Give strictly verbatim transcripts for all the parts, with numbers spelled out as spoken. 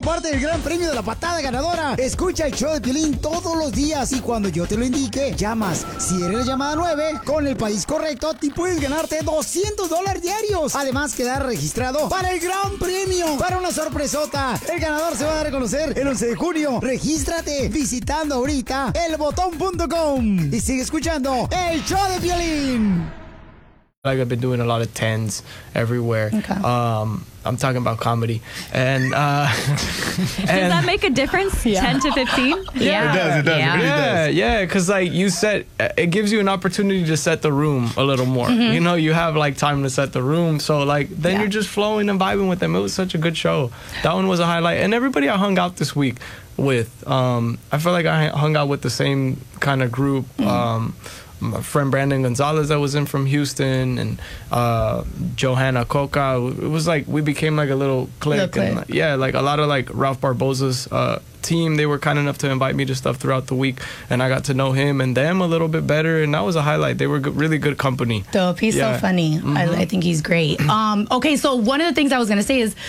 parte del Gran Premio de la Patada Ganadora. Escucha el show de Piolín todos los días y cuando yo te lo indique, llamas. Si eres la llamada nueve, con el país correcto, te puedes ganarte doscientos dólares diarios. Además, quedar registrado para el Gran Premio, para una sorpresota. El ganador se va a dar a conocer el once de junio. Regístrate visitando ahorita el botón punto com y sigue escuchando el show de Piolín. Like I've been doing a lot of tens everywhere. Okay. Um, I'm talking about comedy, and uh, Does that make a difference? Yeah. ten to fifteen? Yeah. It does, it does, Yeah. it really yeah, does. yeah, because like you set, it gives you an opportunity to set the room a little more. Mm-hmm. You know, you have like time to set the room, so like then Yeah. you're just flowing and vibing with them. It was such a good show. That one was a highlight, and everybody I hung out this week with, um, I feel like I hung out with the same kind of group. Mm-hmm. Um, my friend Brandon Gonzalez that was in from Houston, and uh, Johanna Coca. It was like we became like a little clique. Little clique. And, like, yeah, like a lot of like Ralph Barbosa's uh, team. They were kind enough to invite me to stuff throughout the week, and I got to know him and them a little bit better, and that was a highlight. They were good, really good company. Dope. He's Yeah. so funny. I, I think he's great. Um, okay, so one of the things I was gonna say is,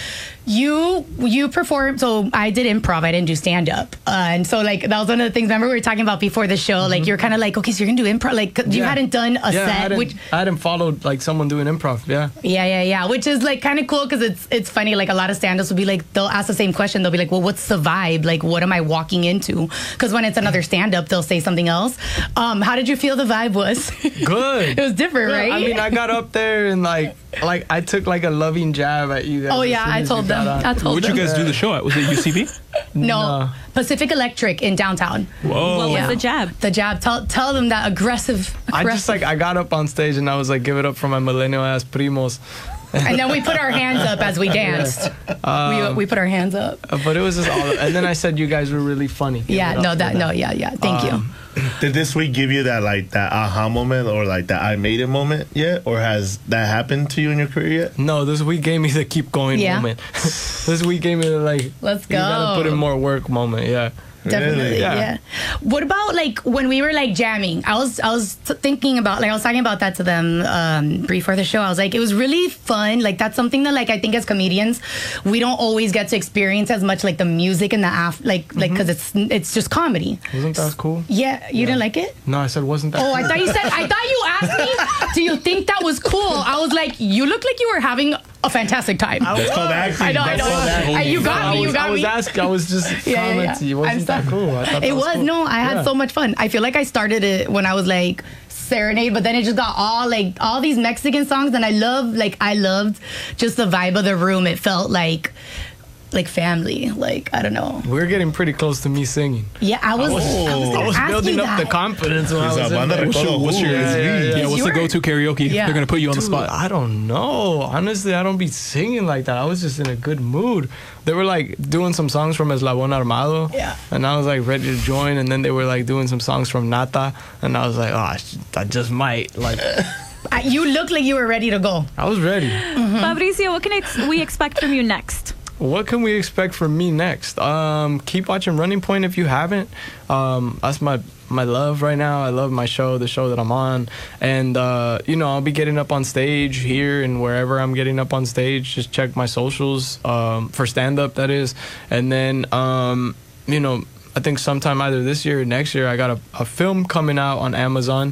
you you perform. So I did improv. I didn't do stand up, uh, and so like that was one of the things. Remember we were talking about before the show. Like you're kind of like, okay, so you're gonna do improv. Like you Yeah. hadn't done a Yeah, I set, hadn't, which I hadn't followed like someone doing improv. Yeah. yeah, yeah, yeah, which is like kind of cool because it's it's funny. Like a lot of stand-ups will be like, they'll ask the same question. They'll be like, well, what's the vibe? Like, what am I walking into? Because when it's another stand-up, they'll say something else. Um, how did you feel the vibe was? Good. It was different, Yeah, right? I mean, I got up there and like, like I took like a loving jab at you guys. Oh, as yeah, soon I as told you got them. on. I told Where'd you them. guys do the show at? Was it U C B? No, No. Pacific Electric in downtown. Whoa. What Yeah. was the jab? The jab. Tell tell them that aggressive. I aggressive. just like I got up on stage and I was like, give it up for my millennial ass primos. and then we put our hands up as we danced. we, we put our hands up. Uh, But it was just all. And then I said you guys were really funny. Give Yeah, it up no, for that, no, yeah, yeah. Thank you. Did this week give you that like that aha moment or like that I made it moment yet, or has that happened to you in your career yet? No, this week gave me the keep going Yeah. moment. This week gave me the like, Let's you gotta go. put in more work moment. Yeah. Definitely, Really? yeah. Yeah. What about like when we were like jamming? I was I was t- thinking about like I was talking about that to them um, before the show. I was like, it was really fun. Like that's something that like I think as comedians we don't always get to experience as much, like the music and the af- like like because it's it's just comedy. Wasn't that cool? Yeah, you didn't like it? No, I said wasn't that. Oh, I cool? thought you said. I thought you asked me. Do you think that was cool? I was like, you look like you were having a fantastic time. That's called acting. I know, I That's know. called acting. Uh, you got I me. You was, got I was me. asking. I was just Yeah, yeah, commenting. yeah. Wasn't I'm that sorry. cool? I thought that It was cool. no. I had Yeah. so much fun. I feel like I started it when I was like serenade, but then it just got all like all these Mexican songs, and I love like I loved just the vibe of the room. It felt like like family. Like I don't know. We're getting pretty close to me singing. Yeah, I was. I was, Oh. gonna I was ask building you up that. the confidence when I Is was that in banda there. What's your, recodo? what's your, Yeah, yeah, yeah. yeah, what's the You were- go-to karaoke? Yeah. They're going to put you on the Dude, spot. I don't know. Honestly, I don't be singing like that. I was just in a good mood. They were like doing some songs from Eslabon Armado. Yeah. And I was like ready to join. And then they were like doing some songs from Nata. And I was like, oh, I, sh- I just might. Like, I- You looked like you were ready to go. I was ready. Fabricio, what can ex- we expect from you next? What can we expect from me next? Um, keep watching Running Point if you haven't. Um, that's my my love right now. I love my show, the show that I'm on, and uh, you know I'll be getting up on stage here and wherever I'm getting up on stage. Just check my socials um, for stand up, that is, and then um, you know. I think sometime either this year or next year, I got a, a film coming out on Amazon.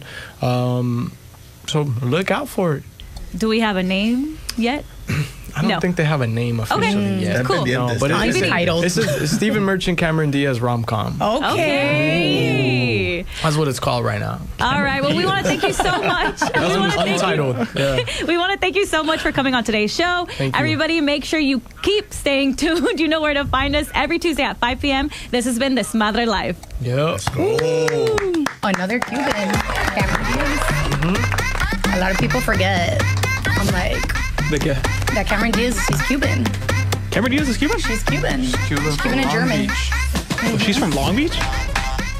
Um, so look out for it. Do we have a name yet? I don't No. think they have a name officially yet. Cool. Pendientes. No, but I'll it's, be it's, titled. it's, a, it's Stephen Merchant, Cameron Diaz rom-com. Okay. Okay. That's what it's called right now. All right. Well, we want to thank you so much. We That's want to thank you. untitled. Yeah. We want to thank you so much for coming on today's show. Thank you. Everybody, make sure you keep staying tuned. You know where to find us every Tuesday at five p.m. This has been Desmadre Live. Yep. Another Cuban. Cameron Diaz. Mm-hmm. A lot of people forget. I'm like, Like, uh, that Cameron Diaz, she's Cuban. Cameron Diaz is Cuban? She's Cuban. Cuban She's Cuban from and Long German. Beach. Oh, she's from Long Beach?